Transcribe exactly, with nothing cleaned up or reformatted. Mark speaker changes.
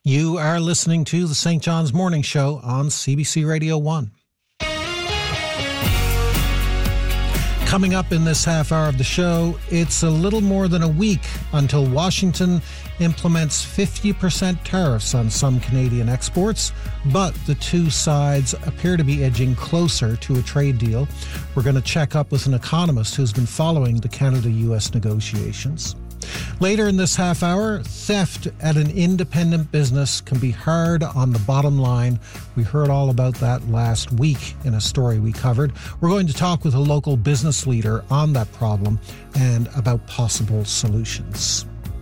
Speaker 1: You are listening to the Saint John's Morning Show on C B C Radio one. Coming up in this half hour of the show, it's a little more than a week until Washington implements fifty percent tariffs on some Canadian exports, but the two sides appear to be edging closer to a trade deal. We're going to check up with an economist who's been following the Canada-U S negotiations. Later in this half hour, theft at an independent business can be hard on the bottom line. We heard all about that last week in a story we covered. We're going to talk with a local business leader on that problem and about possible solutions.